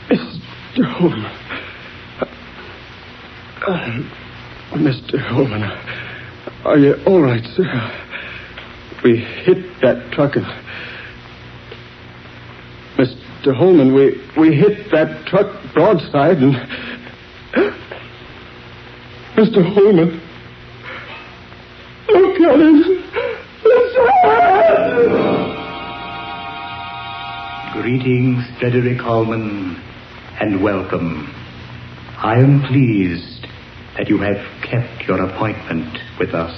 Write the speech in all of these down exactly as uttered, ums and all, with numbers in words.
Mister Holman. Uh, Mister Holman, are you all right, sir? We hit that truck and... Mister Holman, we, we hit that truck broadside and... Mister Holman, look at him. Greetings, Frederick Holman, and welcome. I am pleased that you have kept your appointment with us.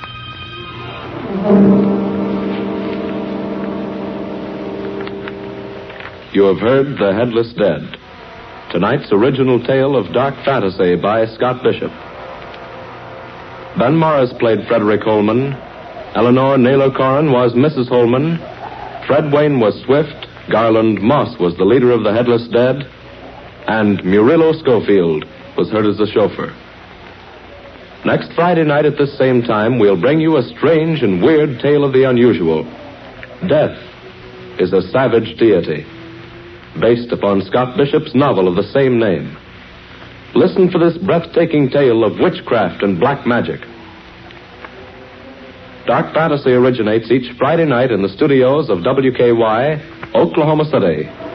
You have heard The Headless Dead, tonight's original tale of dark fantasy by Scott Bishop. Ben Morris played Frederick Holman. Eleanor Naylor Corrin was Missus Holman. Fred Wayne was Swift. Garland Moss was the leader of the Headless Dead. And Murillo Schofield was heard as the chauffeur. Next Friday night at this same time, we'll bring you a strange and weird tale of the unusual. Death is a savage deity, based upon Scott Bishop's novel of the same name. Listen for this breathtaking tale of witchcraft and black magic. Dark Fantasy originates each Friday night in the studios of W K Y, Oklahoma City.